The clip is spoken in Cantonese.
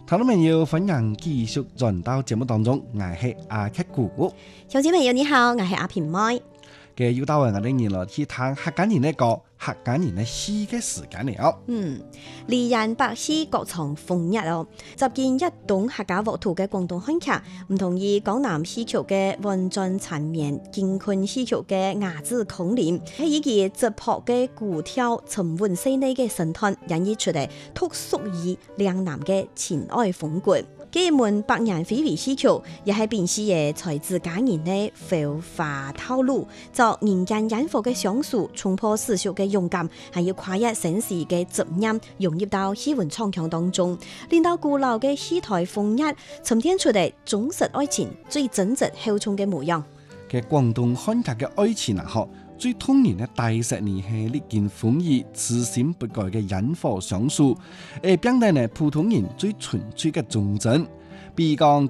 聽眾朋友，歡迎繼續轉到節目當中，我係阿克姑。 小姐朋友你好，我係阿平妹。 嘅要到我哋年來去睇客家人呢個客家人嘅戲嘅時間了。 梨園百戲各藏風日哦，集見一棟客家樂土嘅廣東漢劇，唔同意江南戲曲嘅婉轉纏綿，京昆戲曲嘅雅致空靈，喺以及質樸嘅古調沉穩細膩嘅神韻，演繹出嚟獨屬於兩南嘅情愛風骨。幾門百年非遺戲曲，也係辨識嘅才子佳人嘅浮華透露，作人間煙火嘅相處，衝破世俗嘅勇敢，還要跨越生死嘅執念，融入到戲文創腔當中，令到古老嘅戲台風日沉澱出嚟忠實愛情最真摯厚重嘅模樣。 嘅廣東漢劇嘅愛情啊，最通年嘅大石年係歷經風雨、痴心不改嘅煙火相處，並帶呢普通人最純粹嘅忠貞。比講